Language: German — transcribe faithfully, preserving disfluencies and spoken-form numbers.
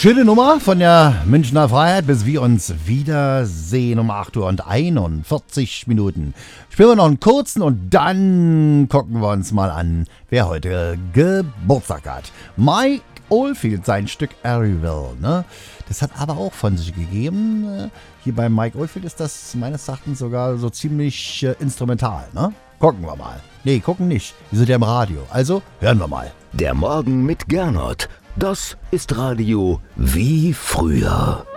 Schöne Nummer von der Münchner Freiheit, bis wir uns wiedersehen um acht Uhr und einundvierzig Minuten. Spielen wir noch einen kurzen und dann gucken wir uns mal an, wer heute Geburtstag hat. Mike Oldfield, sein Stück Ariel, ne? Das hat aber auch von sich gegeben. Hier bei Mike Oldfield ist das meines Erachtens sogar so ziemlich äh, instrumental, ne? Gucken wir mal. Nee, gucken nicht. Wir sind ja im Radio. Also hören wir mal. Der Morgen mit Gernot. Das ist Radio wie früher.